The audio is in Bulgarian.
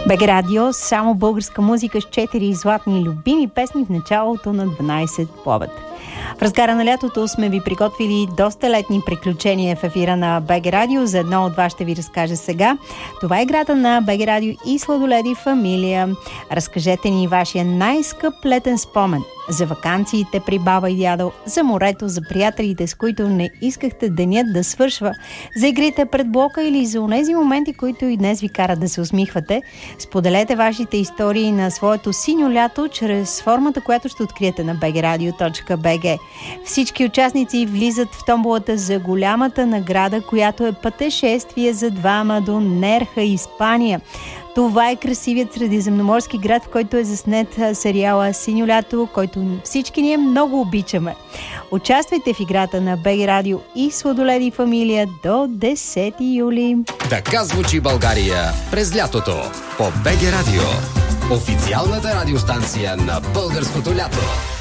БГ Радио, само българска музика с 4 златни любими песни в началото на 12 повед. В разгара на лятото сме ви приготвили доста летни приключения в ефира на БГ Радио. За едно от вас ще ви разкажа сега. Това е играта на БГ Радио и Сладоледи Фамилия. Разкажете ни вашия най-скъп летен спомен. За ваканциите при баба и дядо, за морето, за приятелите, с които не искахте денят да свършва, за игрите пред блока или за онези моменти, които и днес ви карат да се усмихвате. Споделете вашите истории на своето синьо лято чрез формата, която ще откриете на bgradio.bg. Всички участници влизат в томболата за голямата награда, която е пътешествие за двама до Нерха, Испания. Това е красивият средиземноморски град, в който е заснет сериала Синьо лято, който всички ние много обичаме. Участвайте в играта на БГ Радио и Сладоледи Фамилия до 10 юли. Така звучи България през лятото по БГ Радио. Официалната радиостанция на българското лято.